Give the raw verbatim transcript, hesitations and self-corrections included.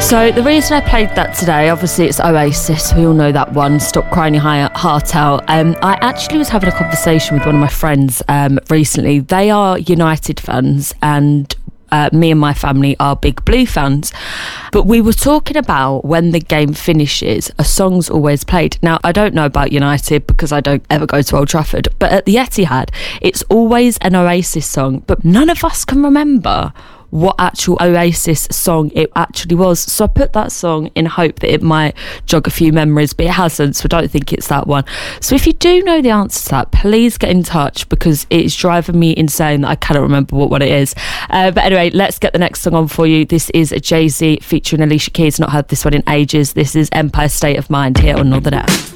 So the reason I played that today, obviously it's Oasis, we all know that one, Stop Crying Your Heart Out. Um, I actually was having a conversation with one of my friends um, recently. They are United fans and uh, me and my family are big Blue fans. But we were talking about when the game finishes, a song's always played. Now, I don't know about United because I don't ever go to Old Trafford, but at the Etihad, it's always an Oasis song, but none of us can remember what actual Oasis song it actually was. So I put that song in hope that it might jog a few memories, but it hasn't, so I don't think it's that one. So if you do know the answer to that, please get in touch because it's driving me insane that I cannot remember what one it is. Uh, but anyway, let's get the next song on for you. This is a Jay-Z featuring Alicia Keys. Not heard this one in ages. This is Empire State of Mind here on Northern Air.